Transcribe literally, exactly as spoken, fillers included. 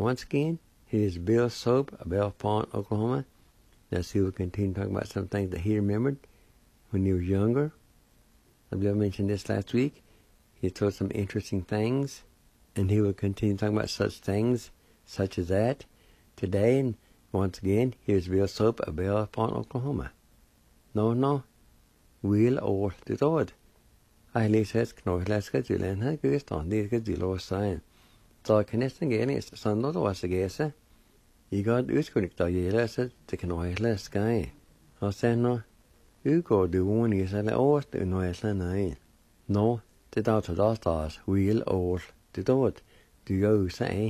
Once again, here's Bill Soap of Bell Pond, Oklahoma. Now, he will continue talking about some things that he remembered when he was younger. As Bill mentioned this last week, he told some interesting things, and he will continue talking about such things such as that today. And once again, here's Bill Soap of Bell Pond, Oklahoma. Nå, nå, vil år til råd. Jeg leser knåslæska tulen her, gøystand, det skal du lov sein. Så kan nesten gjerne sånn nå da seg gese. I går utkunnig da gjøre seg til knåslæska i. Og sen nå, ugår du vun i seg år til knåslæska i. Nå, det da til da stas, vil år til råd. Du gjør seg